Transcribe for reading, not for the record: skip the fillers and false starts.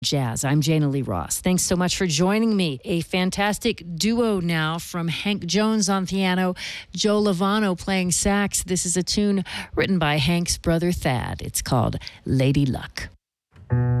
Jazz. I'm Jana Lee Ross. Thanks so much for joining me. A fantastic duo now from Hank Jones on piano, Joe Lovano playing sax. This is a tune written by Hank's brother Thad. It's called Lady Luck.